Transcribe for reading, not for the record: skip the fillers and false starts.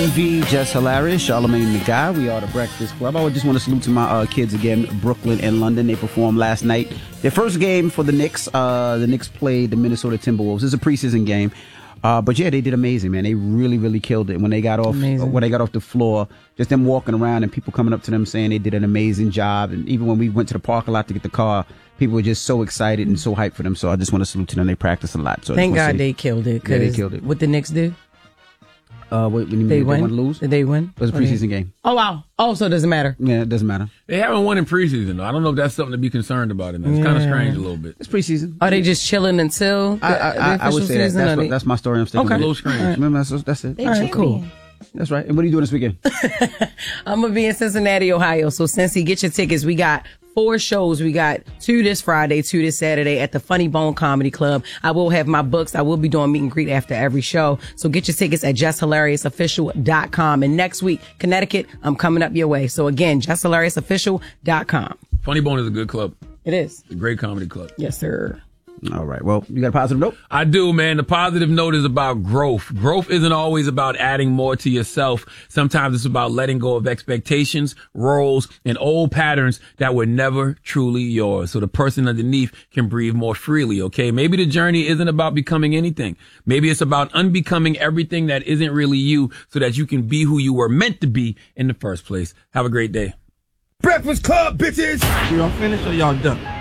TV, Just Hilarious, Charlamagne the Guy. We are the Breakfast Club. I just want to salute to my kids again, Brooklyn and London. They performed last night. Their first game for the Knicks. The Knicks played the Minnesota Timberwolves. It's a preseason game. But yeah, they did amazing, man. They really, really killed it when they got off the floor. Just them walking around and people coming up to them saying they did an amazing job. And even when we went to the parking lot to get the car, people were just so excited and so hyped for them. So I just want to salute to them. They practiced a lot. So thank God they killed it. Yeah, they killed it. What the Knicks do? What do you mean? They won? Lose? Did they win? It was a preseason game. Oh, wow. Oh, so it doesn't matter. Yeah, it doesn't matter. They haven't won in preseason, though. I don't know if that's something to be concerned about. It's kind of strange a little bit. It's preseason. Are they just chilling until I would say that. That's my story. I'm sticking with it. A little strange. Right. Remember, that's it. All right, cool. That's right. And what are you doing this weekend? I'm going to be in Cincinnati, Ohio. So, Cincy, get your tickets. We got 4 shows. We got 2 this Friday, 2 this Saturday at the Funny Bone Comedy Club. I will have my books. I will be doing meet and greet after every show. So get your tickets at JustHilariousOfficial.com. And next week, Connecticut, I'm coming up your way. So again, JustHilariousOfficial.com. Funny Bone is a good club. It is. It's a great comedy club. Yes, sir. All right. Well, you got a positive note? I do, man. The positive note is about growth. Growth isn't always about adding more to yourself. Sometimes it's about letting go of expectations, roles, and old patterns that were never truly yours. So the person underneath can breathe more freely, okay? Maybe the journey isn't about becoming anything. Maybe it's about unbecoming everything that isn't really you so that you can be who you were meant to be in the first place. Have a great day. Breakfast Club, bitches! Y'all finished or y'all done?